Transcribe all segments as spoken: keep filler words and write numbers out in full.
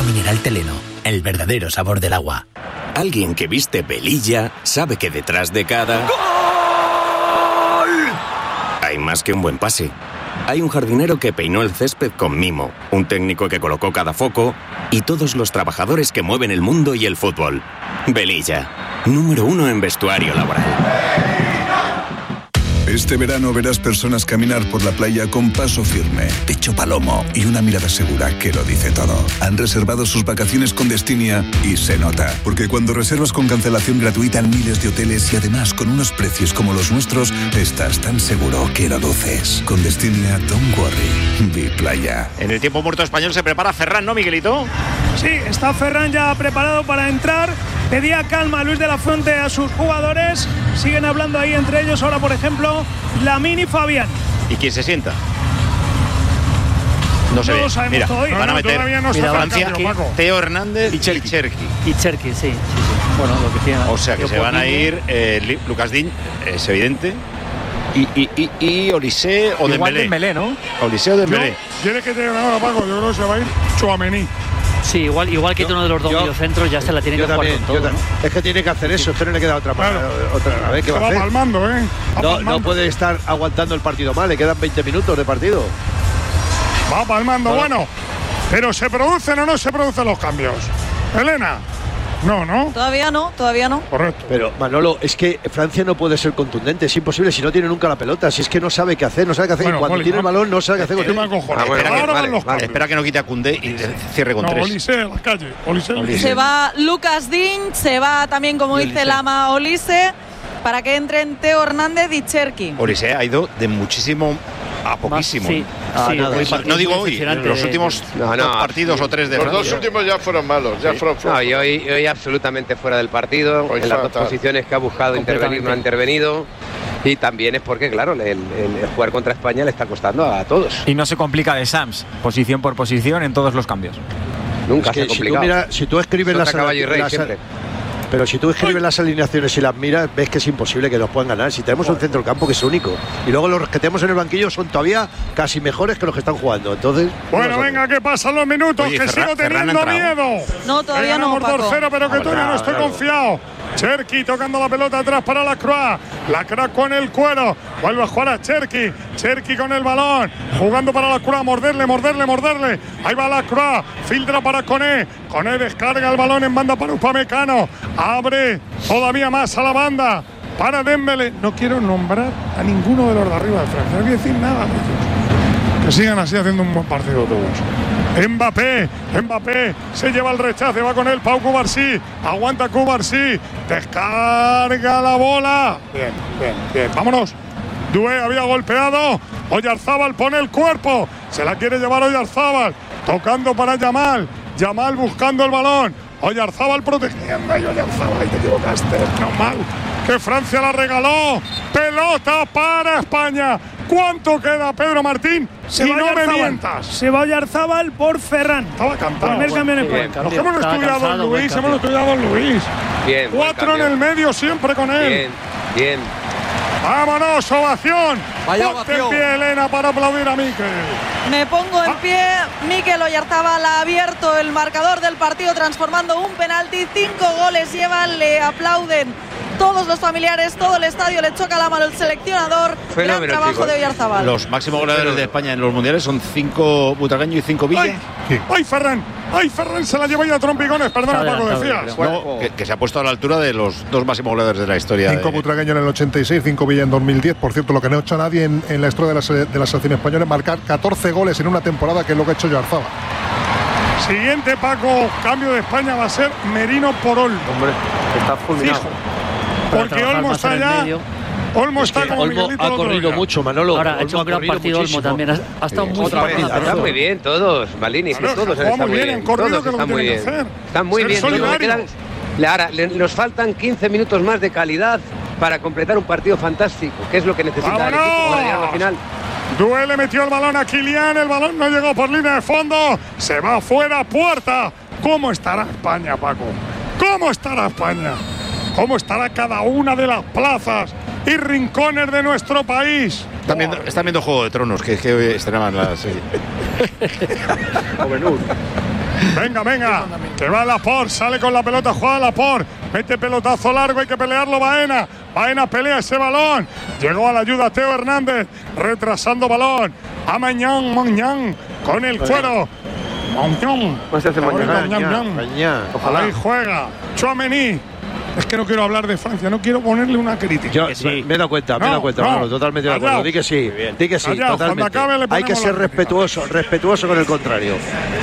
mineral Teleno, el verdadero sabor del agua. Alguien que viste Velilla sabe que detrás de cada... ¡Gol! Hay más que un buen pase. Hay un jardinero que peinó el césped con mimo, un técnico que colocó cada foco y todos los trabajadores que mueven el mundo y el fútbol. Velilla, número uno en vestuario laboral. Este verano verás personas caminar por la playa con paso firme, pecho palomo y una mirada segura que lo dice todo. Han reservado sus vacaciones con Destinia y se nota, porque cuando reservas con cancelación gratuita en miles de hoteles y además con unos precios como los nuestros, estás tan seguro que lo luces. Con Destinia, don't worry, be playa. En el tiempo muerto español se prepara Ferran, ¿no, Miguelito? Sí, está Ferran ya preparado para entrar. Pedía calma a Luis de la Fuente a sus jugadores. Siguen hablando ahí entre ellos ahora, por ejemplo, Lamine y Fabián. ¿Y quién se sienta? No se no ve. lo sabemos Mira, todavía. van a No, meter todavía no Mira, está Francia, Paco. Teo Hernández y Cherki. Y Cherki, sí, sí, sí. Bueno, lo que tiene. O sea que se van a ir eh, Lucas Digne, es evidente. Y, y, y, y Olise o Igual Dembélé. Dembélé, ¿no? Olise o Dembélé. ¿Quiere que te diga ahora, Paco? Yo creo que se va a ir Tchouaméni. Sí, igual, igual que yo, uno de los dos mediocentros ya se la tiene que jugar con todo, ¿no? Es que tiene que hacer eso, es que no le queda otra Claro. otra a ver qué Se va a va hacer. palmando, ¿eh? Va No, palmando. no puede estar aguantando el partido mal, le quedan veinte minutos de partido. Va palmando, bueno. Pero ¿se producen o no se producen los cambios? Elena. No, ¿no? Todavía no, todavía no. Correcto. Pero, Manolo, es que Francia no puede ser contundente, es imposible si no tiene nunca la pelota, si es que no sabe qué hacer, no sabe qué hacer. Bueno, y cuando Oli, tiene el no, balón no sabe qué hacer. es que me acojono. Ah, bueno, Ahora vale, van vale, los vale. cambios. Espera que no quite a Koundé y cierre con No, tres. Olise a la calle. Olise. Olise. Se va Lucas Digne, se va también, como Y dice Olise. Lama, Olise, para que entren Teo Hernández y Cherki. Olise ha ido de muchísimo a poquísimo. sí, Ah, sí, nada, muy sí. partido No digo muy hoy, decepcionante los de- últimos No, no, dos partidos o tres de Los Francia. dos últimos ya fueron malos, ya fueron No, y hoy, hoy absolutamente fuera del partido. Hoy en las dos fatal. posiciones que ha buscado intervenir no ha intervenido. Y también es porque, claro, el, el- el jugar contra España le está costando a todos. Y no se complica de Sams, posición por posición en todos los cambios. Nunca Es se ha que si tú, complicado. mira, si tú escribes Sota, las, caballo y rey las- siempre. pero si tú escribes las alineaciones y las miras, ves que es imposible que los puedan ganar. Si tenemos un centro del campo que es único y luego los que tenemos en el banquillo son todavía casi mejores que los que están jugando. Entonces, Bueno, venga, que pasan los minutos, Oye, que Ferran- sigo Ferran ha teniendo entrado. miedo. No, todavía no, Ganamos dos Paco. cero, pero que Ah, todavía no claro, estoy claro. confiado. Cherki tocando la pelota atrás para la Croix. La Croix con el cuero. Vuelve a jugar a Cherki. Cherki con el balón. Jugando para la Croix. Morderle, morderle, morderle. Ahí va la Croix. Filtra para Koné. Koné descarga el balón en banda para Upamecano. Abre todavía más a la banda para Dembélé. No quiero nombrar a ninguno de los de arriba de Francia. No quiero decir nada de ellos. Que sigan así haciendo un buen partido todos. Mbappé, Mbappé se lleva el rechace, va con él Pau Cubarsí, aguanta Cubarsí, descarga la bola. Bien, bien, bien, vámonos. Doué había golpeado, Oyarzábal pone el cuerpo, se la quiere llevar Oyarzábal, tocando para Yamal, Yamal buscando el balón, Oyarzábal protegiendo y Oyarzábal, ahí te equivocaste, no mal, que Francia la regaló, pelota para España. ¿Cuánto queda, Pedro Martín? Se y va no me Oyarzábal. mientas. Se va Oyarzábal por Ferran. Estaba cantado. Primer bueno. cambio en el Bien, cuarto. Los que hemos Estaba estudiado cansado, en buen Luis, cambio. hemos estudiado en Luis. Bien, buen Cuatro en cambio. el medio siempre con él. Bien, bien. Vámonos, ovación. Vaya Ponte en ovación. pie, Elena, para aplaudir a Mikel. Me pongo en pie. Mikel Oyarzábal ha abierto el marcador del partido transformando un penalti. Cinco goles llevan, le aplauden todos los familiares, todo el estadio le choca la mano el seleccionador. Gran Fenómeno, trabajo chicos. de Oyarzábal. Los máximos goleadores de España en los mundiales son cinco Butragueño y cinco Villa. ¡Ay! ¡Ay, Ferran! ¡Ay, Ferran! Se la lleva ya a trompicones. Perdona, Está Paco, adelantado, decías. creo. Luego, que, que se ha puesto a la altura de los dos máximos goleadores de la historia. Cinco de- Butragueño en el ochenta y seis, cinco Villa en dos mil diez. Por cierto, lo que no ha hecho nadie en, en la historia de la, se- de la selección española es marcar catorce goles en una temporada, que es lo que ha hecho Oyarzábal. Siguiente, Paco, cambio de España va a ser Merino por Olmo. Hombre, está fulminado. Fijo. Para Porque trabajar Olmo más está en el allá. medio. Olmo está que como Olmo Miguelito ha el otro corrido día. mucho, Manolo. Ahora ha Olmo hecho un gran corrido partido Olmo muchísimo. también. Ha, ha estado muy Otra vez, bien. están muy bien todos, Malini, que Claro, todos juega están muy muy bien, bien. han corrido, Todos que es lo están que muy tienen bien. que hacer. Están muy Ser bien. todos. Le solidarios. quedan- le- Ahora, le- nos faltan quince minutos más de calidad para completar un partido fantástico, que es lo que necesita el equipo para llegar a la final. Doué le metió el balón a Kylian, el balón no llegó por línea de fondo, se va fuera, puerta. ¿Cómo estará España, Paco? ¿Cómo estará España? ¿Cómo estará cada una de las plazas y rincones de nuestro país? Están viendo, están viendo Juego de Tronos, que es que hoy estrenaban la serie. Venga, venga, que va Laporte, sale con la pelota, juega Laporte, mete pelotazo largo, hay que pelearlo Baena. Baena pelea ese balón. Llegó a la ayuda Teo Hernández, retrasando balón. A Mañán, Mañán, con el cuero. Mañán. ¿Cómo se hace Mañán? Mañán. Ojalá. Ahí juega. Tchouaméni. Es que no quiero hablar de Francia, no quiero ponerle una crítica. Yo, sí. Me he dado cuenta, me he dado cuenta, no, no, totalmente de acuerdo. Di que sí, di que sí, allá, totalmente. Hay que ser respetuoso, respetuoso con el contrario.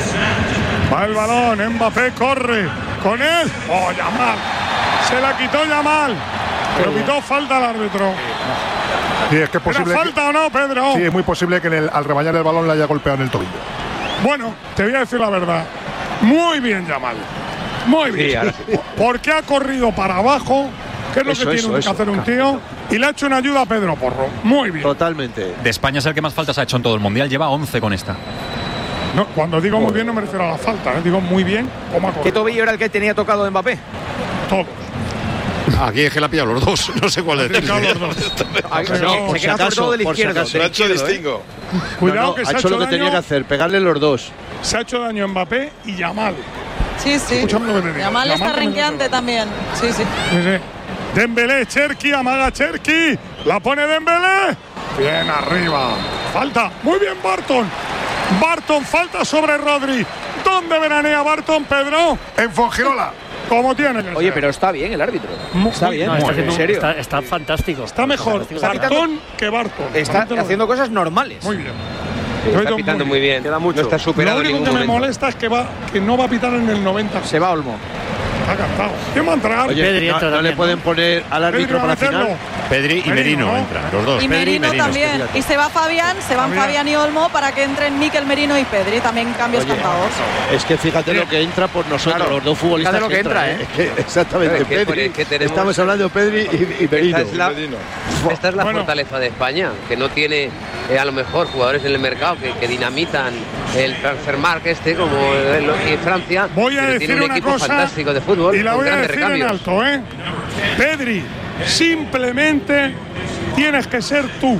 Va el balón, Mbappé corre con él. Oh, Yamal. Se la quitó Yamal. Pero quitó falta al árbitro. Sí, es que es posible. ¿Era falta que, o no, Pedro? Sí, es muy posible que en el, al rebañar el balón le haya golpeado en el tobillo. Bueno, te voy a decir la verdad. Muy bien, Yamal. Muy bien. Sí, porque ha corrido para abajo, que es lo eso, que tiene eso, que eso. hacer un tío, y le ha hecho una ayuda a Pedro Porro. Muy bien. Totalmente. De España es el que más faltas ha hecho en todo el Mundial. Lleva once con esta. No, cuando digo muy bien no me refiero a la falta, ¿eh? Digo muy bien cómo ha corrido. ¿Qué tobillo era el que tenía tocado de Mbappé? Todos. Aquí es que la ha pillado los dos, no sé cuál es. Los dos. No, por si acaso, del izquierdo. Se ha hecho distingo. Cuidado, no, no, que ha se hecho, ha hecho lo que daño, tenía que hacer, pegarle los dos. Se ha hecho daño Mbappé y Yamal. Sí, sí. Escúchame lo que te digo. Yamal, Yamal está renqueante también. Sí, sí. sí, sí. Dembélé, Cherki, amaga Cherki. La pone Dembélé. Bien arriba. Falta. Muy bien Barton. Barton, falta sobre Rodri. ¿Dónde veranea Barton, Pedro? En Fuengirola. Como tiene que Oye, ser. pero está bien el árbitro. Está bien. No, está, haciendo, ¿En serio? Está, está fantástico. Está mejor está Barton que Barton. Está haciendo cosas normales. Muy bien. Sí, está pitando muy bien. Queda mucho. No está superado. Lo único en que me momento. molesta es que, va, que no va a pitar en el noventa. Se va Olmo. Está cantado. ¿Quién va a entrar? Oye, Pedri no, entra no también, le pueden ¿no? poner al árbitro para la final. Pedri y Merino, ¿no? entran, los dos. Y Pedri Merino, también. Y se va Fabián, se van Fabián. Fabián y Olmo para que entren Mikel Merino y Pedri. También cambios Oye, cantados. Es que fíjate lo que entra por nosotros, Claro. los dos futbolistas. Fíjate lo que entran, entra, ¿eh? Es que, exactamente, Pero es que- Pedri. es que tenemos- Estamos hablando de Pedri y, y Merino. Esta es la, esta es la Bueno. fortaleza de España, que no tiene eh, a lo mejor jugadores en el mercado que, que dinamitan el transfermarkt este como el, el, Francia. Voy a pero decir tiene un una equipo cosa fantástico de fútbol y la con voy a grandes decir en recambios. alto, ¿eh? Pedri, simplemente tienes que ser tú.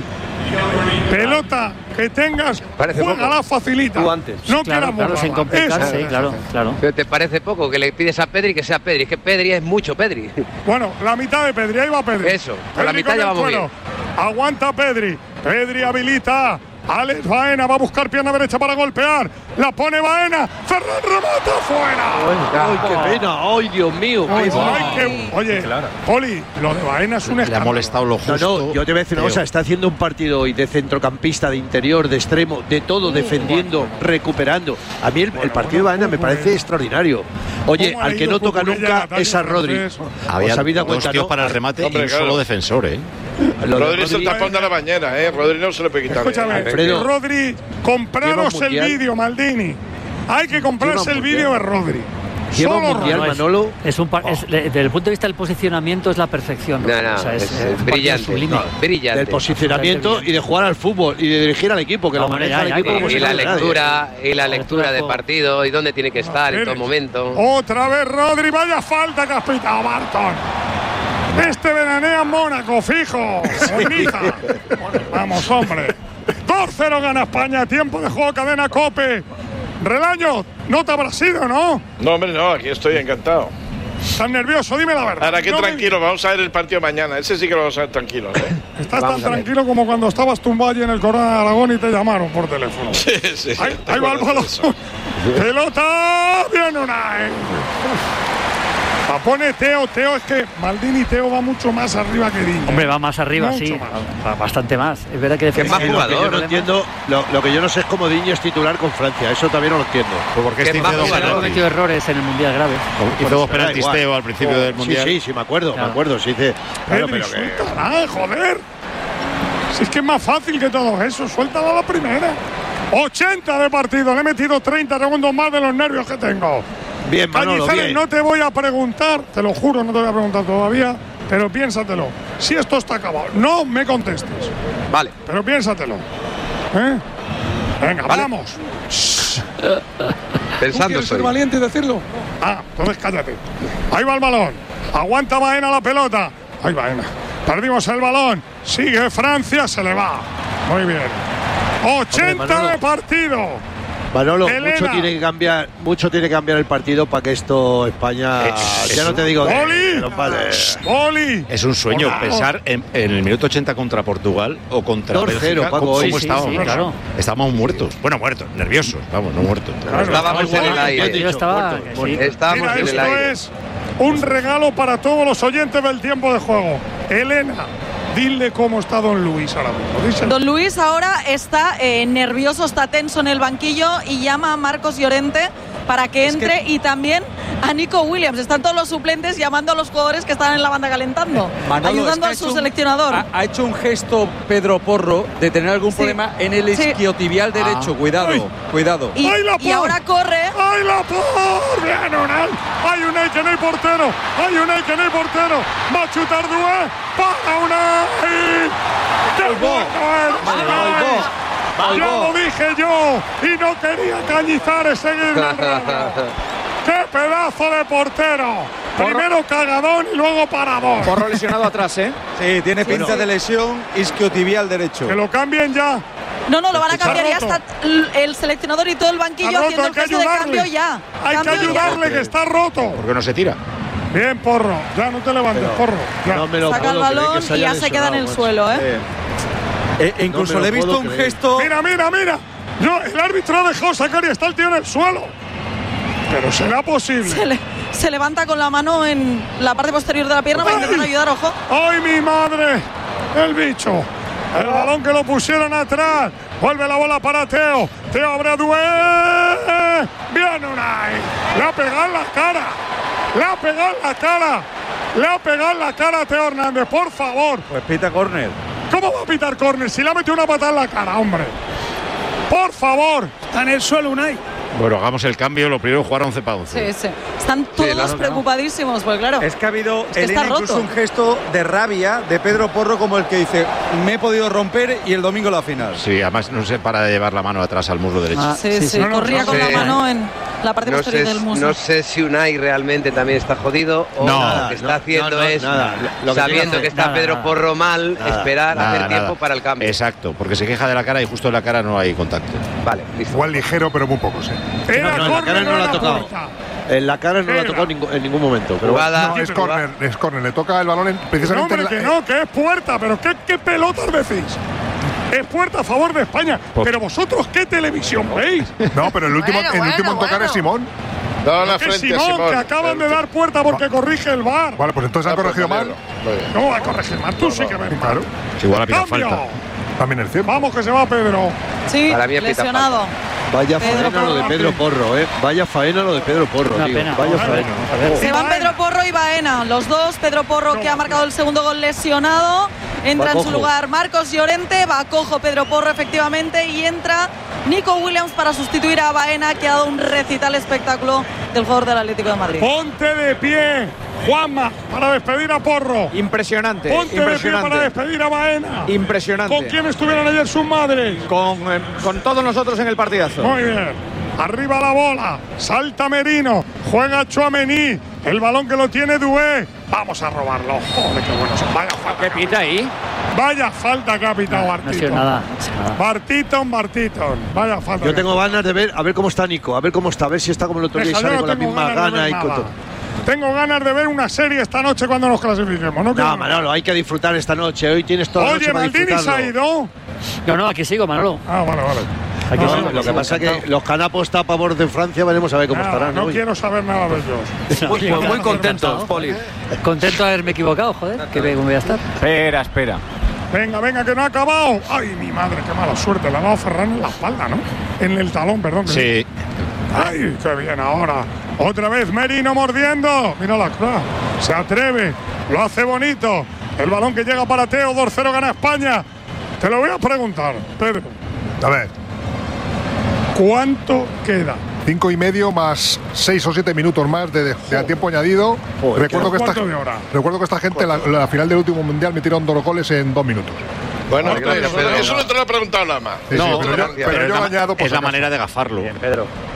Pelota que tengas, Parece juégala, poco. facilita. Tú antes. No Claro, queramos claro, sin complicar, Eso. sí, claro, claro. Pero te parece poco que le pides a Pedri que sea Pedri. Es que Pedri es mucho Pedri. Bueno, la mitad de Pedri, ahí va Pedri. Eso, con la Pedri mitad con ya el vamos cuero. Aguanta Pedri. Pedri habilita. Alex Baena va a buscar pierna derecha para golpear. La pone Baena. Ferran remata fuera. Ay, qué pena. Ay, Dios mío. Ay, qué ay, qué- oye, Poli, lo de Baena es un Le ha escándalo. molestado lo No, justo. no, yo te voy a decir una Teo. cosa, está haciendo un partido hoy de centrocampista, de interior, de extremo, de todo, defendiendo, recuperando. A mí el, el partido de Baena me parece extraordinario. Oye, ¿Cómo ha al que leído no toca Cucurella nunca el ataque es a Rodri. francés? Había ¿Os habéis dado dos cuenta, tíos no? para el remate Hombre, y un claro. solo defensor, ¿eh? Lo de Rodri es el tapón de la bañera, ¿eh? Rodri no se le puede quitar. Escúchame, Alfredo. Rodri, compraros Lleva un el mundial. vídeo, Maldini. Hay que comprarse Lleva el un vídeo de mundial. Rodri. Lleva un Solo mundial, Rodri. es, Manolo. es un par- es- de- desde el punto de vista del posicionamiento es la perfección. No, no, O sea, es, eh, es un partido brillante. sublime. No, brillante. Del posicionamiento y de jugar al fútbol y de dirigir al equipo, que lo Hombre, maneja ya, el ya, equipo que- como y si la no fuera nadie. lectura y la lectura de juego. partido y dónde tiene que estar en todo momento. Otra vez Rodri, vaya falta que has pitado, Barton. Este veranea en Mónaco, fijo. Bonita. Bueno, vamos, hombre. dos cero gana España, tiempo de juego, cadena Cope. Relaño, no te habrás ido, ¿no? No, hombre, no, aquí estoy encantado. ¿Estás nervioso? Dime la verdad. Ahora, qué No me- tranquilo, vamos a ver el partido mañana. Ese sí que lo vamos a ver tranquilos, ¿eh? Estás Vamos tan a ver. tranquilo como cuando estabas tumbado allí en el Corona de Aragón y te llamaron por teléfono. Sí, sí. Ahí, te ahí va el acuerdas de balón. eso. Pelota. Viene una. La pone Teo. Teo es que Maldini y Teo va mucho más arriba que Diño. Hombre, va más arriba, Mucho sí. más. Va bastante más. Es verdad que Que es más Eh, lo que yo jugador. no entiendo, lo, lo que yo no sé es cómo Diño es titular con Francia. Eso también no lo entiendo. Pues porque Que este es más hizo dos jugador. ha penaltis. cometido errores en el Mundial graves. Hizo dos Pero da penaltis igual. Teo al principio del Mundial. Sí, sí, sí, me acuerdo, Claro. me acuerdo. Sí, dice, claro, Pedri, pero que, suéltala, joder. Si es que es más fácil que todo eso, suéltala a la primera. ochenta de partido, le he metido treinta segundos más de los nervios que tengo. bien, Manolo, Cañizares, bien. no te voy a preguntar, te lo juro, no te voy a preguntar todavía, pero piénsatelo. Si esto está acabado, no me contestes, Vale. pero piénsatelo. ¿Eh? Venga, Vale. vamos. ¿Tú Pensando quieres ser soy. valiente y decirlo? Ah, entonces cállate. Ahí va el balón. Aguanta Baena la pelota. Ahí Baena. Perdimos el balón. Sigue Francia, se le va. Muy bien. ochenta Manolo. de partido. Manolo, Elena. mucho tiene que cambiar, mucho tiene que cambiar el partido para que esto España, Eh, ya no te digo que, ¡Boli! que no vale. ¡Boli! Es un sueño Por favor. pensar en, en el minuto ochenta contra Portugal o contra dos cero, Bélgica. Paco, ¿Cómo, hoy. cómo Sí, estábamos? sí, claro. Estábamos muertos. Bueno, muertos, nerviosos. Vamos, no muertos. Estábamos en el aire. Yo estaba. sí. Estábamos Mira, en el esto aire. es un regalo para todos los oyentes del tiempo de juego. Elena, dile cómo está Don Luis ahora mismo. Díselo. Don Luis ahora está eh, nervioso, está tenso en el banquillo y llama a Marcos Llorente para que entre y también a Nico Williams. Están todos los suplentes llamando a los jugadores que están en la banda calentando, Manolo, ayudando es que a ha su hecho un- seleccionador. Ha, ha hecho un gesto Pedro Porro de tener algún Sí. problema en el Sí. isquiotibial derecho. Cuidado, Ay. cuidado. Y, ¡Ay, la y por! ahora corre. ¡Ay, la por! ¡Bien, Unai! ¡Hay un que en el portero! ¡Hay un que en el portero! ¡Va a chutar Dué! ¡Para Unai! ¡Qué bueno es! Unai! ¡Ya lo dije yo! Y no quería Cañizares seguir el rollo. ¡Qué pedazo de portero! Primero cagadón y luego parador. Porro lesionado atrás, ¿eh? Sí, tiene pinta sí. de lesión isquiotibial derecho. Que lo cambien ya. No, no, lo van a Está cambiar. Ya roto. está l- el seleccionador y todo el banquillo Está roto, haciendo hay el que gesto de ayudarle. cambio ya. Hay que Cambio ya. ayudarle que está roto. ¿Por qué no se tira? Bien, Porro. Ya no te levantes, Porro. Ya. No me lo Saca el puedo creer balón que se y ya haya se queda en el lesionado, suelo, ¿eh? Eh, eh, incluso No me le he lo visto puedo un creer. gesto. Mira, mira, mira. Yo, el árbitro ha dejado sacar y está el tío en el suelo. Pero será posible. Se, le- se levanta con la mano en la parte posterior de la pierna para ¡Ay! intentar ayudar, ojo. ¡Ay, mi madre! El bicho. El balón que lo pusieron atrás. Vuelve la bola para Teo. Teo abre Dué. Bien, Unai. Le ha pegado en la cara. Le ha pegado en la cara. Le ha pegado en la cara a Teo Hernández. Por favor. Pues pita córner. ¿Cómo va a pitar córner si le ha metido una patada en la cara, hombre? Por favor. Está en el suelo Unai. Bueno, hagamos el cambio. Lo primero, jugar once para once. Sí, sí. Están todos claro, preocupadísimos, pues claro. Es que ha habido, Es que Elena, está incluso roto. un gesto de rabia de Pedro Porro como el que dice, me he podido romper y el domingo la final. Sí, además no se para de llevar la mano atrás al muslo derecho. Ah, sí, sí, No, no, corría no con sé. la mano en la parte No posterior sé, del muslo. no sé si Unai realmente también está jodido o No, lo que está no, haciendo no, no, es, nada. Lo que tiene que sabiendo hacer- que está nada, Pedro nada. Porro mal, Nada, esperar, Nada, hacer nada. tiempo para el cambio. Exacto, porque se queja de la cara y justo en la cara no hay contacto. Vale, listo. Igual ligero, pero muy poco, sí. Era No, en la cara córner, no la ha era tocado. puerta. En la cara no la ha tocado ningún- en ningún momento. Pero bueno. Jugada. No, es córner, es córner. Le toca el balón en- No, precisamente hombre, en que la- no, que es puerta, pero ¿qué, qué pelotas decís? Es puerta a favor de España. Pues- Pero vosotros, ¿qué televisión veis? No, pero el último, Bueno, el último bueno, en tocar bueno. es Simón. Da la Que frente Simón, a Simón. que acaban de dar puerta porque corrige el V A R. Vale, pues entonces han corregido mal. ¿Cómo va a corregir mal? Tú sí que ves mal. Claro, Igual ha pitado ¡Cambio! falta. también es cierto. Vamos que se va Pedro. Sí, Para mí ha pitado lesionado. Vaya Pedro faena lo de Porro. Pedro Porro, ¿eh? Vaya faena lo de Pedro Porro, Una tío. pena. Vaya Vamos a ver, faena. vamos a ver. Se van Pedro Porro y Baena, los dos. Pedro Porro, que ha marcado el segundo gol, lesionado. Entra Va en su cojo. lugar Marcos Llorente, va cojo Pedro Porro efectivamente y entra Nico Williams para sustituir a Baena, que ha dado un recital espectáculo del jugador del Atlético de Madrid. Ponte de pie, Juanma, para despedir a Porro. Impresionante, Ponte de pie para impresionante. despedir a Baena. Impresionante. ¿Con quién estuvieron ayer sus madres? Con, eh, con todos nosotros en el partidazo. Muy bien. Arriba la bola. Salta Merino. Juega Tchouaméni. El balón que lo tiene Dué. Vamos a robarlo. Joder, qué bueno. Vaya falta. ¿Qué pita ahí? Vaya falta que ha pitado No ha sido Bartiton. nada. no ha sido nada. Bartiton, Bartiton. Vaya falta. Yo que- tengo ganas de ver, a ver cómo está Nico, a ver cómo está, a ver si está como el otro día y Deja, yo sale no con la tengo misma ganas de gana ver y con nada. todo. Tengo ganas de ver una serie esta noche cuando nos clasifiquemos. No, quiero No, nada. Manolo, hay que disfrutar esta noche. Hoy tienes toda la Oye, noche para Maldini se ha disfrutarlo. ido. No, no, aquí sigo, Manolo. Ah, vale, vale. Aquí No, sigo, lo aquí que sigo, pasa es que encantado. los canapos está a favor de Francia, veremos a ver cómo Nada, estarán. no hoy. quiero saber nada de ellos. Muy, muy, muy contentos, Poli. Contento de haberme equivocado, joder. Que ve cómo voy a estar. Espera, espera. Venga, venga, que no ha acabado. Ay, mi madre, qué mala suerte. Le ha dado Ferran en la espalda, ¿no? En el talón, perdón. que- Sí. Ay, qué bien ahora. Otra vez Merino mordiendo. Mira la cruz. Se atreve. Lo hace bonito. El balón que llega para Teo. dos cero gana España. Te lo voy a preguntar, Pedro. A ver, ¿Cuánto queda? cinco y medio más seis o siete minutos más de, de tiempo añadido. Joder, recuerdo, que esta, ¿cuánto de hora? recuerdo que esta gente, la, la final del último mundial, metieron dos goles en dos minutos. Bueno, Vale, Pedro, Pedro, eso no te lo he preguntado nada más. Sí, No, sí, pero yo, pero pero es yo la, añado por es si la acaso. manera de gafarlo. Pedro.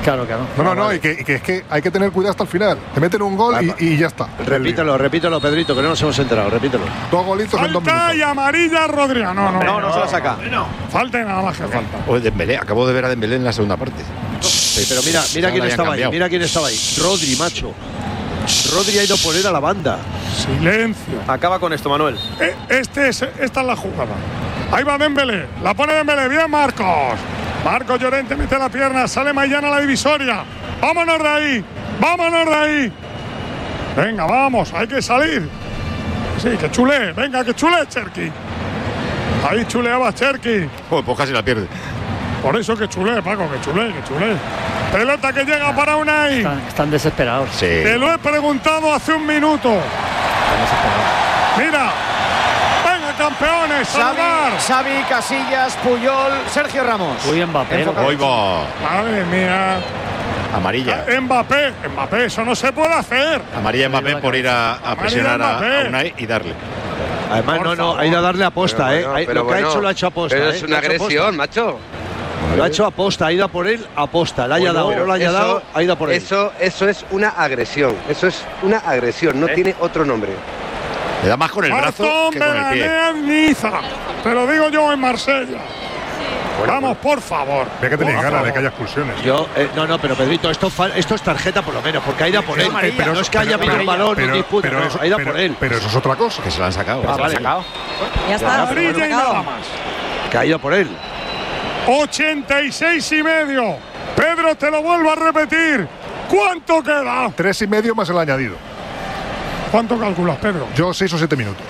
Claro, claro. No, no, no, y que, y que es que hay que tener cuidado hasta el final. Te meten un gol y, y ya está. Repítelo, repítelo, Pedrito, que no nos hemos enterado. Repítelo. Dos golitos en dos minutos. Falta y amarilla Rodrigo. No, no, No, no se la saca. Falta y nada más que falta. O Dembélé, acabo de ver a Dembélé en la segunda parte. Sí, pero mira, mira quién estaba ahí. Mira quién estaba ahí. Rodri, macho. Rodri ha ido a poner a la banda. Silencio. Acaba con esto, Manuel. Eh, Este es, esta es la jugada. Ahí va Dembélé. La pone Dembélé. Bien, Marcos. Marcos Llorente mete la pierna. Sale Maillana a la divisoria. Vámonos de ahí. Vámonos de ahí. Venga, vamos. Hay que salir. Sí, que chulé. Venga, que chulé, Cherki. Ahí chuleaba Cherki. Oh, pues casi la pierde. Por eso que chulé, Paco. Que chulé, que chulé. Pelota que llega para Unai. Están, están desesperados. Sí. Te lo he preguntado hace un minuto. Están desesperados. Mira. Venga, campeones. Xavi, Salvar. Xavi, Casillas, Puyol, Sergio Ramos. Uy, Mbappé. Hoy va. Madre mía. Amarilla. Mbappé. Mbappé, eso no se puede hacer. Amarilla Mbappé por ir a, a presionar a, Mbappé. a Unai y darle. Además, no, no, ha ido a darle aposta, Pero ¿eh? bueno, Ahí- pero lo que bueno, ha hecho lo ha hecho aposta. Pero ¿eh? es Lo una ha hecho aposta. agresión, macho. Lo ha hecho aposta, ha ido a por él aposta. Le haya Bueno, dado, no lo haya eso- dado, ha ido a por él. Eso, eso es una agresión. Eso es una agresión. No tiene otro nombre. Le da más con el brazo Gastón que con el pie. Berenea en Niza. Te lo digo yo en Marsella. Vamos, por favor. Ve que tenéis Por ganas de favor. que haya expulsiones. Yo, eh, no, no, pero Pedrito, esto, fa- esto es tarjeta por lo menos, porque ha ido a por él. Eh, pero no eso- es que haya pero- habido un balón, pero- un disputa, pero no, eso- ha ido a pero- por él. Pero eso es otra cosa. Que se lo han sacado. Ah, Se lo han vale. sacado. Ya está. Amarilla y nada más. Que ha ido a por él. ochenta y seis y medio. Pedro, te lo vuelvo a repetir. ¿Cuánto queda? Tres y medio más el añadido. ¿Cuánto calculas, Pedro? Yo seis o siete minutos.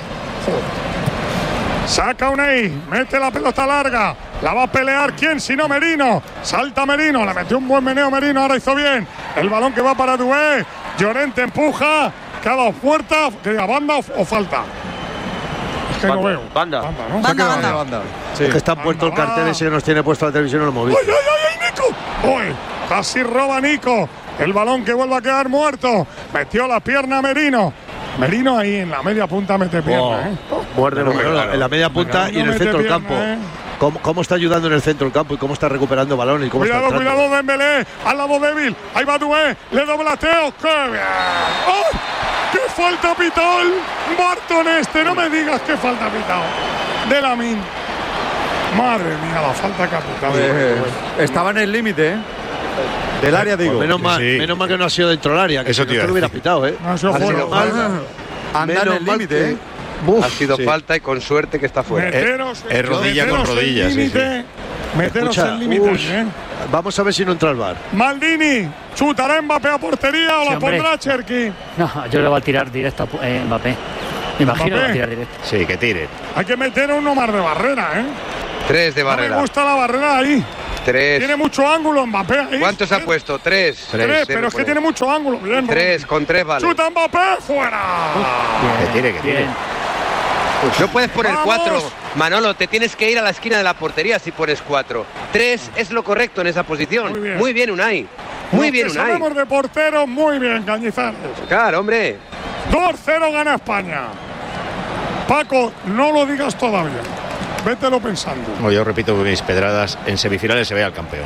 Saca Unai, mete la pelota larga. La va a pelear quién, si no Merino. Salta Merino, le metió un buen meneo Merino, ahora hizo bien. El balón que va para Doué. Llorente empuja. Que ha dado puerta, que diga banda o, o falta. Es que no veo. Banda. Banda, ¿no? Banda, banda. Banda. Es que está puesto el cartel ese que nos tiene puesto la televisión, no lo hemos ¡Ay, visto. ay, ay, ay, Nico! ¡Uy! Casi roba Nico. El balón que vuelve a quedar muerto. Metió la pierna Merino. Merino ahí en la media punta mete pierna, Oh, ¿eh? muerde Pero Manolo, claro. en la media punta Merino y en el mete centro del pierna, campo. ¿eh? ¿Cómo, cómo está ayudando en el centro del campo y cómo está recuperando balón y cómo Cuidado, está entrando? cuidado, Dembélé. Al lado débil. Ahí va Doué. Le doblateo. ¡Qué bien! ¡Ay! ¡Qué falta pitado el Barton este! No me digas qué falta pitado. De Lamin. Madre mía, la falta que ha pitado. Eh, estaba en el límite, ¿eh? Del área, digo. Pues menos, mal, sí. menos mal que no ha sido dentro del área, que Eso si te no iba te a lo hubiera decir. pitado, ¿eh? No ha sido Ha sido fuera. mal. Anda en Menos el mal límite, que- ¿eh? Buf, Ha sido sí. falta y con suerte que está fuera. Meteros, es rodilla con meteros en rodilla, sí, límite. Meteros Escucha, en límite, ush, ¿eh? Vamos a ver si no entra el bar. Maldini. ¿Chutará Mbappé a portería o Sí, la hombre. pondrá Cherki? No, yo creo que va a tirar directo a eh, Mbappé. Me imagino que va a tirar directo. Sí, que tire. Hay que meter uno más de barrera, ¿eh? Tres de No me barrera. gusta la barrera ahí. Tres. Tiene mucho ángulo Mbappé ahí. ¿Cuántos ha puesto? Tres. Tres, pero es que tiene mucho ángulo. Bien, Tres, con tres vale. Chuta Mbappé, fuera. Que tire, que tire. Bien. No puedes poner ¡Vamos! cuatro. Manolo, te tienes que ir a la esquina de la portería si pones cuatro. Tres es lo correcto en esa posición. Muy bien. Unai. Muy Los bien, que Unai. sabemos de portero, muy bien, Cañizares. Claro, hombre. dos cero gana España. Paco, no lo digas todavía. Vételo pensando. No, yo repito que mis pedradas en semifinales se ve al campeón.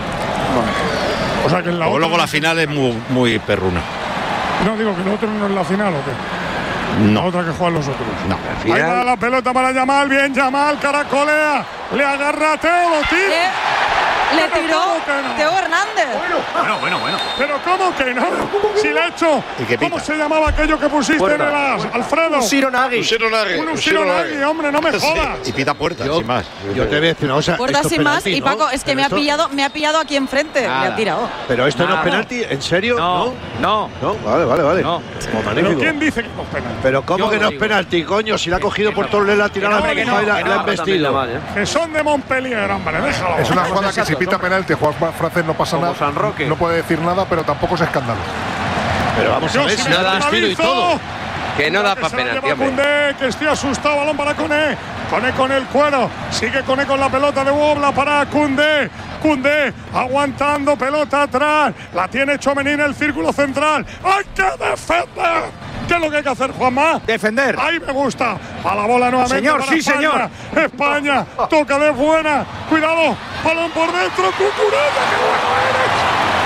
O sea que en la Luego, otra. luego la final es muy, muy perruna. No digo que el otro no es la final o qué. La No, otra que juegan los otros. no. Ahí va Final. la pelota para Yamal, bien Yamal, caracolea, le agarra a Teo, lo tira. Le, le Pero tiró ¿cómo que no? Teo Hernández. Bueno, bueno, bueno. Pero ¿cómo que no? Si le ha hecho. ¿Y qué pita? ¿Cómo se llamaba aquello que pusiste Puerta. en el as, Alfredo? Sironagui. Un Usironagui, hombre, no me jodas. Y pita puerta, Yo, sin más. yo te voy a decir una cosa. Puerta esto es sin más. penalti, Y ¿no? Paco, es que Pero me ha esto- pillado, me ha pillado aquí enfrente. Me Nada. ha tirado. Pero esto no es Nada. penalti, ¿en serio? No, no. No, vale, vale, vale. No. Como ¿Pero magnífico. quién dice que no es penal? Pero ¿cómo Yo que lo no es digo. penalti, coño? Si la ha cogido por todo el la ha tirado a la hombre, que fija y no, la que la no, han vestido. Que son de Montpellier, hombre, déjalo. Es una Vamos, jugada que si exactos, pita hombre. penalti, Juan Francés no pasa Como nada. San Roque. No puede decir nada, pero tampoco es escándalo. Pero vamos a Yo ver sí si me la han vestido y escandalizo. todo. Que no da Que para se la penalti, lleva hombre. Koundé, que estoy asustado, balón para Koné. Koné con el cuero, sigue Koné con la pelota de Wobla para Koundé. Koundé aguantando, pelota atrás. La tiene Tchouaméni en el círculo central. ¡Hay que defender! ¿Qué es lo que hay que hacer, Juanma? Defender. Ahí me gusta. A la bola nuevamente. Señor, para sí, España. señor. España toca de buena. Cuidado, balón por dentro. Cucurella, qué bueno eres.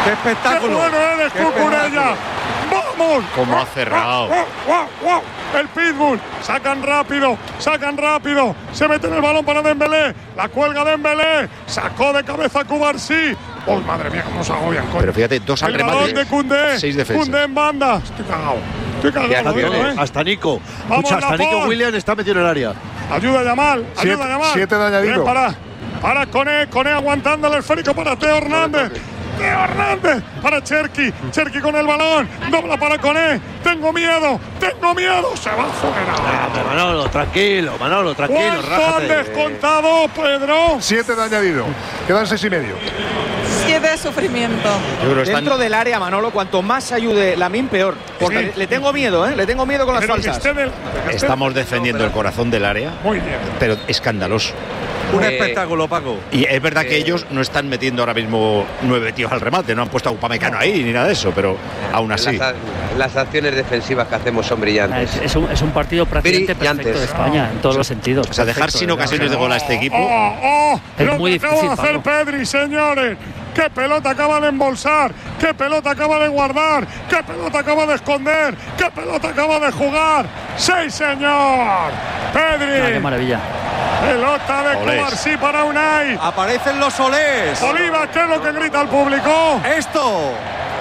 ¡Qué espectáculo! ¡Qué bueno eres, Cucurella! ¡Vamos! Como ha cerrado. ¡Wow, wow, wow! El Pitbull, sacan rápido, sacan rápido, se mete en el balón para Dembélé, la cuelga Dembélé, sacó de cabeza Cubarsí. ¡Oh, madre mía, cómo se agobian! Coño. Pero fíjate, dos al el balón remate. de Koundé, Seis defensas. Koundé en banda. Estoy cagado, estoy cagado. Bien, ¿eh? hasta Nico. Vamos, Escucha, hasta Laporte. Nico Williams está metido en el área. Ayuda a Yamal, Siete- ayuda a Yamal. siete de añadido. Bien, para, para Coné, Coné aguantando el esférico para Teo Hernández. Teo Hernández para Cherki, Cherki con el balón, dobla para Coné. Tengo miedo, tengo miedo, se va fuera. Ah, Manolo, tranquilo, Manolo, tranquilo, ¿Cuánto han rájate. descontado, Pedro? Siete de añadido. Quedan seis y medio. Siete de sufrimiento. Dentro del área, Manolo, cuanto más ayude Lamine, peor. Porque Sí. le tengo miedo, ¿eh? Le tengo miedo con las Pero que falsas. esté del- que esté- Estamos defendiendo el corazón del área, Muy bien. pero escandaloso. Un Eh, espectáculo, Paco. Y es verdad que Eh. ellos no están metiendo ahora mismo nueve tíos al remate, no han puesto a Upamecano ahí ni nada de eso, pero aún así. Las, las acciones defensivas que hacemos son brillantes. Es, es un, es un partido prácticamente perfecto de Brillantes. España, en todos los sentidos. O sea, dejar Perfecto, sin de verdad. ocasiones de gol a este equipo. ¡Oh, oh! Es Lo muy que acaba de difícil, hacer Pedri, señores. ¡Qué pelota acaba de embolsar! ¡Qué pelota acaba de guardar! ¡Qué pelota acaba de esconder! ¡Qué pelota acaba de jugar! ¡Sí, señor! ¡Pedri! Ah, qué maravilla. Pelota de Olés. Cubarsí para Unai. Aparecen los olés. Oliva, ¿qué es lo que grita el público? Esto.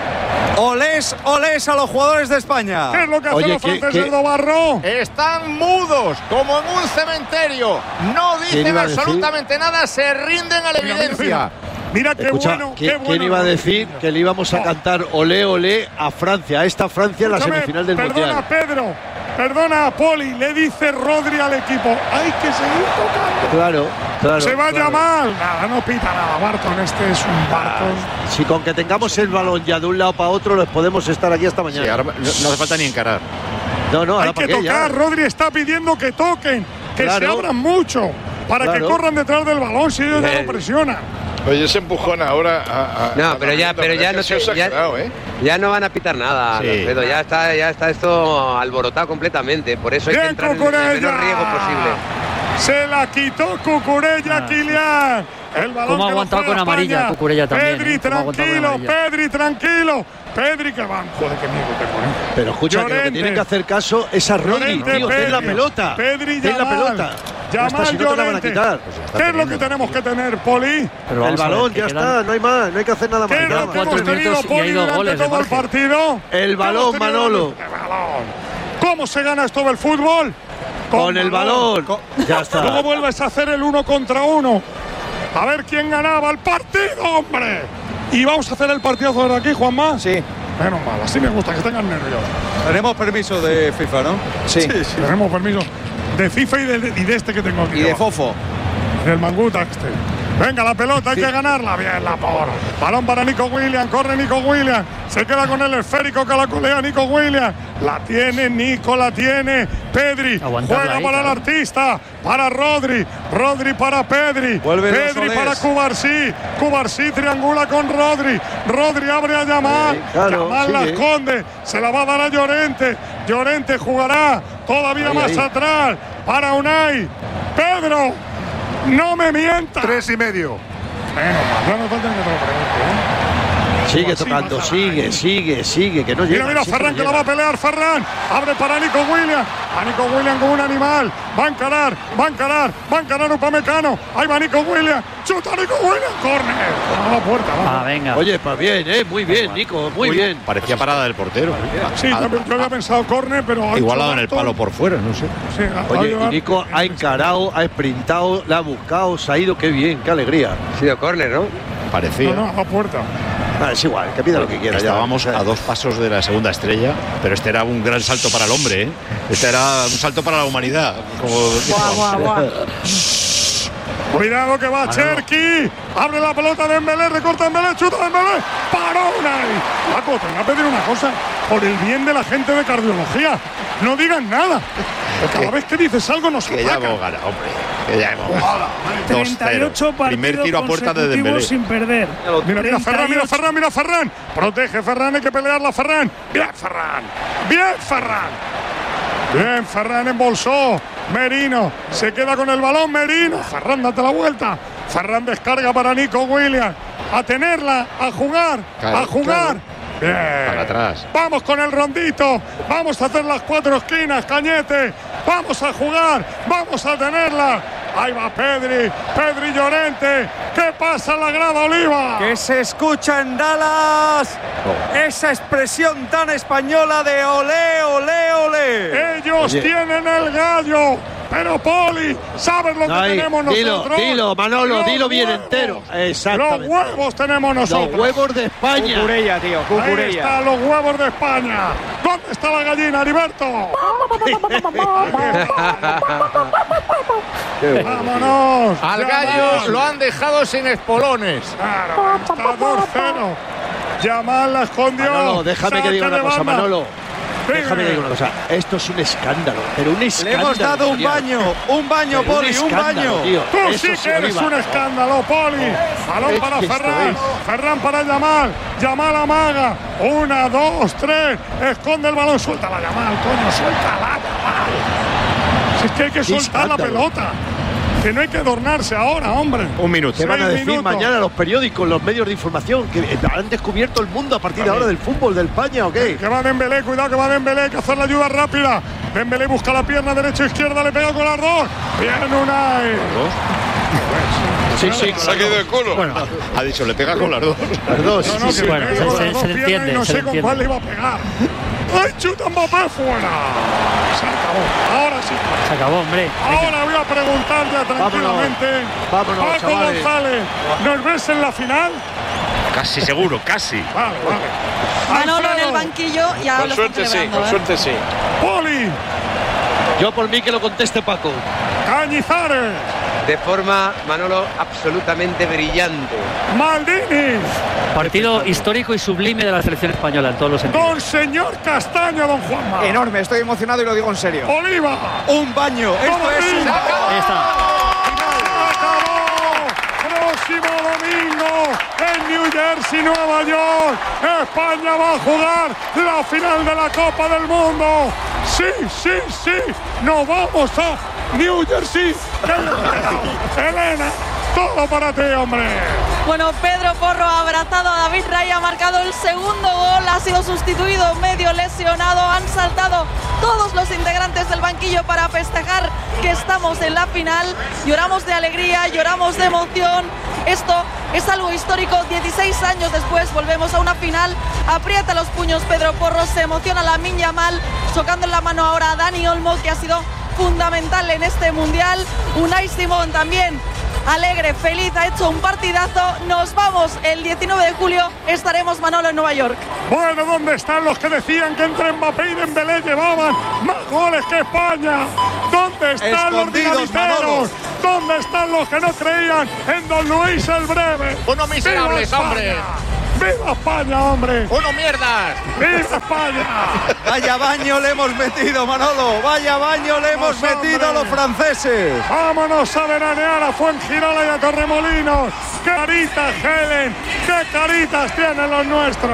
Olés, olés a los jugadores de España. ¿Qué es lo que hacen Oye, los ¿qué- franceses qué- de Barro? Están mudos, como en un cementerio. No ¿Quién dicen iba a decir? absolutamente nada, se rinden a la Mira, mira, evidencia. Mira qué Escucha, bueno, ¿quién, qué bueno. quién iba a decir que le íbamos a cantar olé, olé a Francia, a esta Francia en la Escúchame, semifinal del perdona, Mundial? Pedro. Perdona a Poli. Le dice Rodri al equipo. Hay que seguir tocando. Claro, claro. Se vaya claro. mal. Nada, no pita nada. Barton, este es un Barton. Si con que tengamos el balón ya de un lado para otro, les podemos estar aquí hasta mañana. Sí, ahora no, no hace falta ni encarar. no, no, ahora Hay que para qué, ya. tocar. Rodri está pidiendo que toquen. Que Claro. se abran mucho. Para Claro. que corran detrás del balón si ellos ya Bien. lo presionan. Oye, ese empujón ahora a, a- No, a pero ya, Lamine, pero ya es no que se os te- ha ya, quedado, ¿eh? ya no van a pitar nada, Sí. Alfredo. Ya está, ya está esto alborotado completamente. Por eso hay que Bien, entrar en el Cucurella. menor riesgo posible. Se la quitó Cucurella, Ah, Kylian. El balón ¿Cómo ha que lo aguantado juega con amarilla España. Cucurella también, Pedri, eh? ¿Cómo ha aguantado con tranquilo, amarilla? Pedri, tranquilo. Pedri, que van. Joder, qué miedo tengo, ¿eh? Pero escucha, que lo que Llorente. tienen que hacer caso es a Rodri, Llorente, tío, ten la Pedri. pelota. Pedri, ten la Yamal. pelota. Ya está, Yamal, si no te la van a Llorente. quitar. ¿Qué es lo que tenemos que tener, Poli? Pero El vamos a ver, balón, que ya quedan- está, no hay más, no hay que hacer nada más. ¿Qué es nada lo más. que hemos cuatro tenido, minutos y Poli, hay dos durante goles de todo el margen. partido? El ¿Qué balón, hemos tenido Manolo. durante- El balón. ¿Cómo se gana esto del fútbol? Con el balón. Ya está. Luego vuelves a hacer el uno contra uno. A ver quién ganaba el partido, hombre. Y vamos a hacer el partidazo de aquí, Juanma. Sí. Menos mal, así me gusta, que tengan nervios. Tenemos permiso de FIFA, ¿no? Sí, tenemos permiso de FIFA y de, y de este que tengo aquí. Y de debajo. Fofo. Del Manguta este. Venga, la pelota, hay que ganarla. Bien, la por. Balón para Nico Williams. Corre Nico Williams. Se queda con el esférico que la colea Nico Williams. La tiene, Nico la tiene. Pedri. Aguantarla Juega ahí, para el claro. artista. Para Rodri. Rodri para Pedri. Vuelven los Pedri Solés. para Cubarsí. Cubarsí triangula con Rodri. Rodri abre a Yamal. Sí, claro, Yamal la sigue. esconde. Se la va a dar a Llorente. Llorente jugará todavía Ahí, más ahí. atrás. Para Unai. Pedro. No me mientas. Tres y medio. Bueno, más no falta que te lo pregunte, ¿eh? Sigue Así tocando, baja sigue, ahí. sigue, sigue, que no Mira, llega. mira, sí que Ferran no que la va a llega. pelear, Ferran. Abre para Nico Williams. A Nico Williams como un animal. Va a encarar, va a encarar, va a encarar Upamecano. Ahí va Nico Williams. Chuta Nico Williams. Córner. A la puerta, va. Ah, venga. Oye, pues bien, eh, muy bien, Nico, muy Uy, bien. Parecía parada del portero. Sí, Ah, yo, yo había pensado córner, pero. ha Igualado hecho en el alto. palo por fuera, no sé. Sí, ha- Oye, ha- y Nico ha encarado, ha sprintado, la ha buscado, se ha ido, qué bien, qué alegría. Ha sido córner, ¿no? Parecía. No, no, a la puerta. Ah, es igual, que pida lo que quiera. ya. Estábamos a dos pasos de la segunda estrella, pero este era un gran salto para el hombre, ¿eh? Este era un salto para la humanidad. Como Guau, guau, guau. Cuidado que va Cherki. Abre la pelota de Dembélé, recorta Dembélé, chuta Dembélé. Paró Unai. Paco, te voy a pedir una cosa. Por el bien de la gente de cardiología, no digan nada. Porque cada vez que dices algo nos que ya atacan. hemos ganado, hombre. Que ya hemos ganado. treinta y ocho dos cero. Primer partidos tiro a puerta de consecutivos Dembélé. sin perder. Mira, mira, Ferran, mira, treinta y ocho. Ferran, mira, Ferran. Protege, Ferran, hay que pelearla, Ferran. Bien, Ferran. Bien, Ferran. Bien, Ferran embolsó. Merino se queda con el balón. Merino. Ferran, date la vuelta. Ferran descarga para Nico Williams. a tenerla, a jugar, claro, a jugar. Claro. Bien. Para atrás. Vamos con el rondito, vamos a hacer las cuatro esquinas, Cañete, vamos a jugar, vamos a tenerla. Ahí va Pedri, Pedri Llorente. ¿Qué pasa en la grada Oliva? Que se escucha en Dallas oh. esa expresión tan española de olé, olé, olé. Ellos Oye. tienen el gallo. Pero Poli, ¿sabes lo que Ay, tenemos dilo, nosotros? Dilo, Manolo, los dilo bien huevos. entero. Exactamente. Los huevos tenemos nosotros. Los huevos de España. Cucurella, tío, cucurella. Ahí están los huevos de España. ¿Dónde está la gallina, Heriberto? Vámonos. Al gallo lo han dejado sin espolones. Claro, está dos cero. Yamal la escondió. Manolo, déjame que diga una cosa, banda. Manolo. Déjame decir una cosa, esto es un escándalo, pero un escándalo. Le hemos dado un tío. baño, un baño, pero Poli, un, un baño. Tío. Tú Eso sí que eres un escándalo, Poli. Balón para Ferran, Ferran para Yamal, Yamal amaga. Una, dos, tres, esconde el balón, suelta la Yamal, coño, suéltala, Yamal. Si es que hay que soltar la pelota. Que no hay que adornarse ahora, hombre. Un minuto. ¿Qué van a decir minutos. mañana los periódicos, los medios de información? ¿Que han descubierto el mundo a partir de ahora del fútbol de España o qué? Que va Dembélé, cuidado que va Dembélé, hay que hacer la ayuda rápida. Dembélé busca la pierna derecha izquierda, le pega con las dos. Bien, Unai. Sí, sí, se ha quedado de culo. Bueno, ha dicho, le pega con las dos. Las dos. No, no, que sí, le bueno, pega se, con se, las dos se piernas entiende, y no se sé con entiende. cuál le iba a pegar. ¡Ay, chuta Mbappé fuera! Se acabó. Ahora sí. Se acabó, hombre. Ahora voy a preguntar ya tranquilamente. Vámonos, vámonos, Paco chavales. González, ¿nos ves en la final? Casi seguro, casi. Vale, vale. Manolo en Alfredo. el banquillo ya Con lo suerte están sí, celebrando, con ¿eh? suerte sí. Poli, Yo por mí que lo conteste Paco. Cañizares, De forma, Manolo, absolutamente brillante. Maldini, Partido histórico y sublime de la selección española en todos los sentidos. don señor Castaño, don Juanma. Enorme, estoy emocionado y lo digo en serio. Oliva, Un baño, esto es un baño. Ahí está. acabó. Próximo domingo en New Jersey, Nueva York. España va a jugar la final de la Copa del Mundo. Sí, sí, sí. Nos vamos a New Jersey. Elena, todo para ti, hombre. Bueno, Pedro Porro ha abrazado a David Raya, ha marcado el segundo gol, ha sido sustituido, medio lesionado, han saltado todos los integrantes del banquillo para festejar que estamos en la final. Lloramos de alegría, lloramos de emoción. Esto es algo histórico, dieciséis años después volvemos a una final. Aprieta los puños Pedro Porro, se emociona Lamine Yamal, tocando en la mano ahora a Dani Olmo, que ha sido fundamental en este mundial. Unai Simón también alegre, feliz, ha hecho un partidazo. Nos vamos el diecinueve de julio, estaremos, Manolo, en Nueva York. Bueno, ¿dónde están los que decían que entre Mbappé y Dembélé llevaban más goles que España? ¿Dónde están los dinamiteros? ¿Dónde están los que no creían en don Luis el Breve? Uno miserables, hombre. ¡Viva España, hombre! ¡Uno mierdas! ¡Viva España! Vaya baño le hemos metido, Manolo. Vaya baño le hemos Vamos, metido a los hombre. franceses. Vámonos a veranear a Fuengirola y a Torremolinos. ¡Qué caritas, Helen! ¡Qué caritas tienen los nuestros!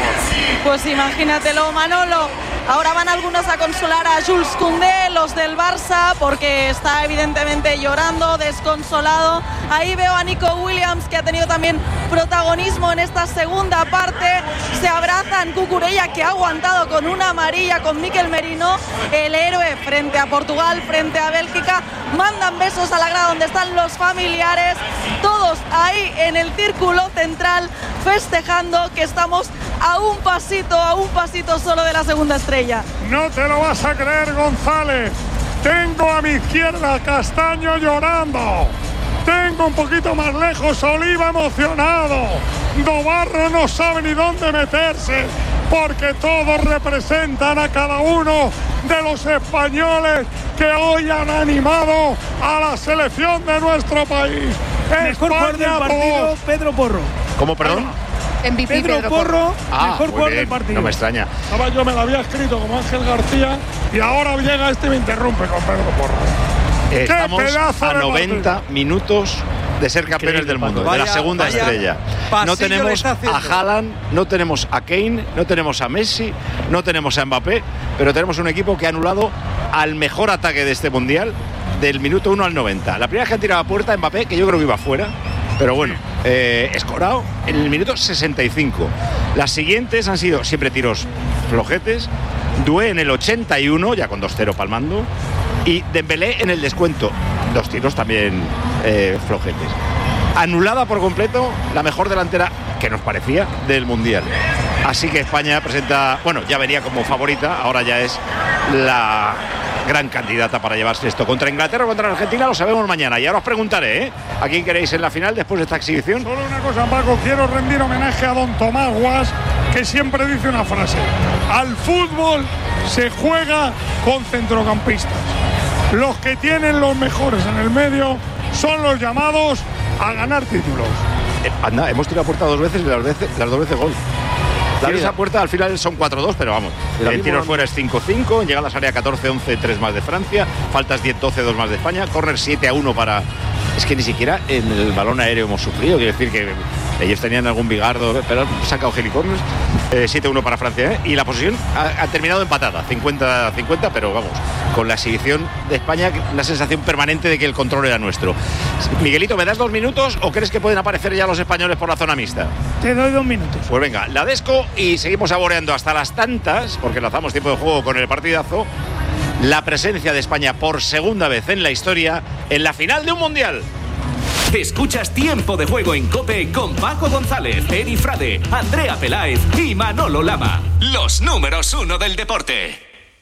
Pues imagínatelo, Manolo. Ahora van algunos a consolar a Jules Koundé, los del Barça, porque está evidentemente llorando, desconsolado. Ahí veo a Nico Williams, que ha tenido también protagonismo en esta segunda parte. Se abrazan Cucurella, que ha aguantado con una amarilla con Mikel Merino, el héroe frente a Portugal, frente a Bélgica. Mandan besos a la grada donde están los familiares. Todos ahí en el círculo central festejando que estamos a un pasito, a un pasito solo de la segunda estrella. No te lo vas a creer, González. Tengo a mi izquierda a Castaño llorando. Tengo un poquito más lejos Oliva emocionado. Dobarro no sabe ni dónde meterse, porque todos representan a cada uno de los españoles que hoy han animado a la selección de nuestro país. Mejor jugador del partido, dos. Pedro Porro. ¿Cómo, perdón? M V P Pedro, Pedro Porro, Ah, mejor muy jugador bien, del partido. no me extraña. Estaba yo, me lo había escrito como Ángel García y ahora llega este y me interrumpe con Pedro Porro. Eh, ¡Qué Estamos pedazo a de noventa minutos de ser campeones del mundo, Vaya- de la segunda vaya estrella. pasillo No le tenemos está a haciendo. Haaland, no tenemos a Kane, no tenemos a Messi, no tenemos a Mbappé, pero tenemos un equipo que ha anulado al mejor ataque de este mundial del minuto uno al noventa. La primera vez que han tirado a puerta Mbappé, que yo creo que iba fuera, Pero bueno, eh, escorado en el minuto sesenta y cinco. Las siguientes han sido siempre tiros flojetes. Doué en el ochenta y uno, ya con dos cero palmando. Y Dembélé en el descuento. Dos tiros también eh, flojetes. Anulada por completo la mejor delantera, que nos parecía, del Mundial. Así que España presenta, bueno, ya venía como favorita, ahora ya es la gran candidata para llevarse esto. Contra Inglaterra o contra Argentina lo sabemos mañana. Y ahora os preguntaré, ¿eh? ¿A quién queréis en la final después de esta exhibición? Solo una cosa, Paco, quiero rendir homenaje a don Tomás Guas, que siempre dice una frase: al fútbol se juega con centrocampistas. Los que tienen los mejores en el medio son los llamados a ganar títulos. Eh, anda, hemos tirado puerta dos veces y las, veces, las dos veces gol. La esa puerta al final son cuatro dos, pero vamos. El tiro fuera es cinco cinco, llegadas área catorce once, tres más de Francia, faltas diez doce, dos más de España, córner siete a uno para... Es que ni siquiera en el balón aéreo hemos sufrido, quiero decir que ellos tenían algún bigardo, pero han sacado helicorners. eh, siete uno para Francia, ¿eh? Y la posición ha, ha terminado empatada, cincuenta cincuenta, pero vamos, con la exhibición de España, la sensación permanente de que el control era nuestro. Miguelito, ¿me das dos minutos o crees que pueden aparecer ya los españoles por la zona mixta? Te doy dos minutos. Pues venga, la desco y seguimos saboreando hasta las tantas, porque lanzamos tiempo de juego con el partidazo, la presencia de España por segunda vez en la historia en la final de un mundial. Escuchas Tiempo de Juego en COPE con Paco González, Eri Frade, Andrea Peláez y Manolo Lama. Los números uno del deporte.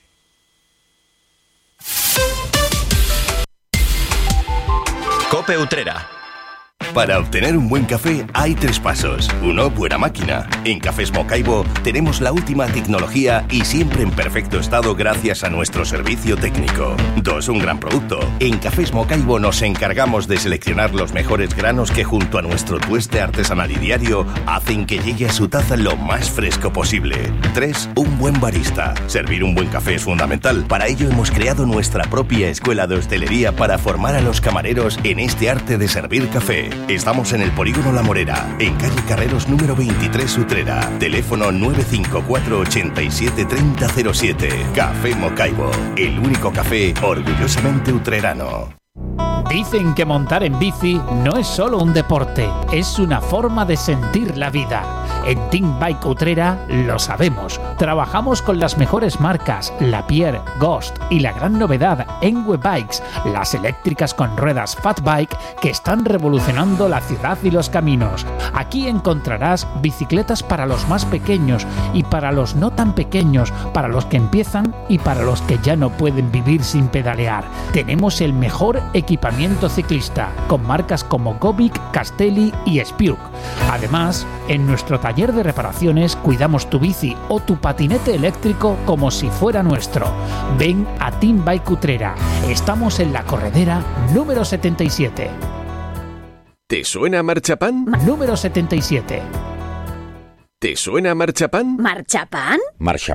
COPE Utrera. Para obtener un buen café hay tres pasos. Uno, buena máquina. En Cafés Mocaibo tenemos la última tecnología y siempre en perfecto estado gracias a nuestro servicio técnico. Dos, un gran producto. En Cafés Mocaibo nos encargamos de seleccionar los mejores granos que junto a nuestro tueste artesanal y diario hacen que llegue a su taza lo más fresco posible. Tres, un buen barista. Servir un buen café es fundamental. Para ello hemos creado nuestra propia escuela de hostelería para formar a los camareros en este arte de servir café. Estamos en el Polígono La Morera, en calle Carreros número veintitrés Utrera. Teléfono nueve cinco cuatro, ochenta y siete, treinta cero siete. Café Mocaibo, el único café orgullosamente utrerano. Dicen que montar en bici no es solo un deporte, es una forma de sentir la vida. En Team Bike Utrera lo sabemos. Trabajamos con las mejores marcas, Lapierre, Ghost y la gran novedad, Enwe Bikes, las eléctricas con ruedas Fat Bike que están revolucionando la ciudad y los caminos. Aquí encontrarás bicicletas para los más pequeños y para los no tan pequeños, para los que empiezan y para los que ya no pueden vivir sin pedalear. Tenemos el mejor equipamiento ciclista, con marcas como Gobic, Castelli y Spiuk. Además, en nuestro taller de reparaciones cuidamos tu bici o tu patinete eléctrico como si fuera nuestro. Ven a Team Bike Utrera. Estamos en la corredera número setenta y siete. ¿Te suena Marchapán? Número setenta y siete. ¿Te suena Marchapán? ¿Marchapán? Marchapán.